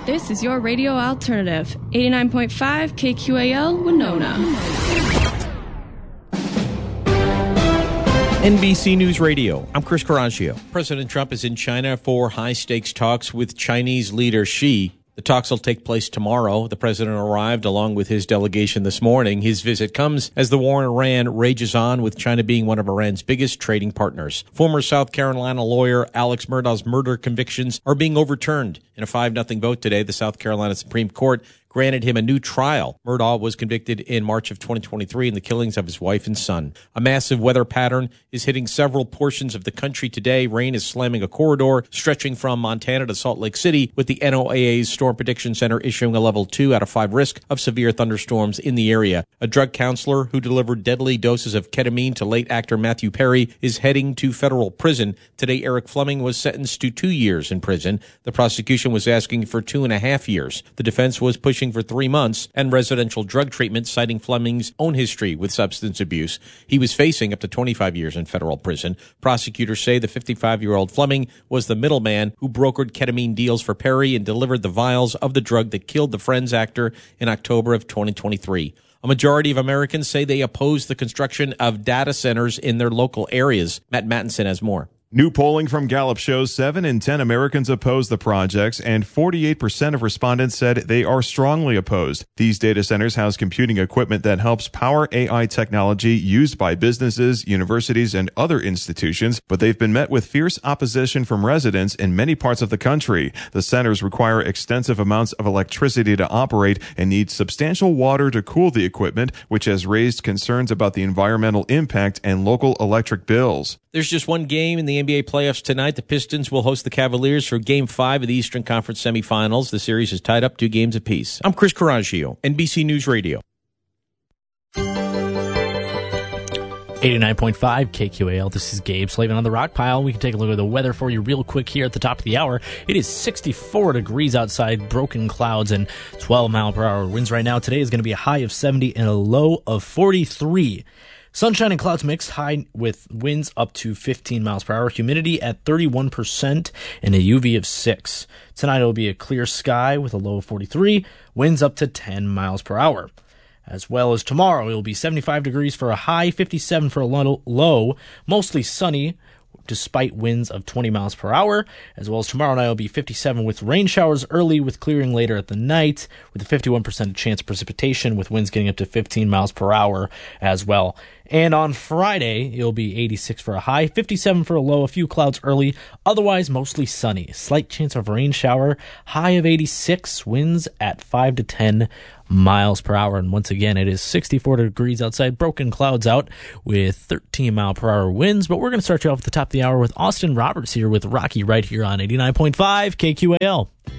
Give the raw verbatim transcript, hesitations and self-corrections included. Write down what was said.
This is your radio alternative, eighty-nine point five K Q A L, Winona. N B C News Radio, I'm Chris Carragio. President Trump is in China for high-stakes talks with Chinese leader Xi. The talks will take place tomorrow. The president arrived along with his delegation this morning. His visit comes as the war in Iran rages on, with China being one of Iran's biggest trading partners. Former South Carolina lawyer Alex Murdaugh's murder convictions are being overturned. In a five nothing vote today, the South Carolina Supreme Court granted him a new trial. Murdaugh was convicted in March of twenty twenty-three in the killings of his wife and son. A massive weather pattern is hitting several portions of the country today. Rain is slamming a corridor stretching from Montana to Salt Lake City, with the N O A A's Storm Prediction Center issuing a level two out of five risk of severe thunderstorms in the area. A drug counselor who delivered deadly doses of ketamine to late actor Matthew Perry is heading to federal prison. Today, Eric Fleming was sentenced to two years in prison. The prosecution was asking for two and a half years. The defense was pushing for three months and residential drug treatment, citing Fleming's own history with substance abuse. He was facing up to twenty-five years in federal prison. Prosecutors say the fifty-five-year-old Fleming was the middleman who brokered ketamine deals for Perry and delivered the vials of the drug that killed the Friends actor in October of twenty twenty-three. A majority of Americans say they oppose the construction of data centers in their local areas. Matt Mattinson has more. New polling from Gallup shows seven in ten Americans oppose the projects, and forty-eight percent of respondents said they are strongly opposed. These data centers house computing equipment that helps power A I technology used by businesses, universities, and other institutions, but they've been met with fierce opposition from residents in many parts of the country. The centers require extensive amounts of electricity to operate and need substantial water to cool the equipment, which has raised concerns about the environmental impact and local electric bills. There's just one game in the N B A playoffs tonight. The Pistons will host the Cavaliers for Game five of the Eastern Conference semifinals. The series is tied up two games apiece. I'm Chris Carragio, N B C News Radio. eighty-nine point five K Q A L. This is Gabe Slavin on the Rock Pile. We can take a look at the weather for you real quick here at the top of the hour. It is sixty-four degrees outside, broken clouds and twelve mile per hour winds right now. Today is going to be a high of seventy and a low of forty-three. Sunshine and clouds mixed, high with winds up to fifteen miles per hour. Humidity at thirty-one percent and a U V of six. Tonight it will be a clear sky with a low of forty-three, winds up to ten miles per hour. As well as tomorrow, it will be seventy-five degrees for a high, fifty-seven for a low, mostly sunny, despite winds of twenty miles per hour. As well as tomorrow night, it will be fifty-seven with rain showers early, with clearing later at the night, with a fifty-one percent chance of precipitation, with winds getting up to fifteen miles per hour as well. And on Friday, it'll be eighty-six for a high, fifty-seven for a low, a few clouds early, otherwise mostly sunny. Slight chance of rain shower, high of eighty-six, winds at five to ten miles per hour. And once again, it is sixty-four degrees outside, broken clouds out with thirteen mile per hour winds. But we're going to start you off at the top of the hour with Austin Roberts here with Rocky right here on eighty-nine point five K Q A L.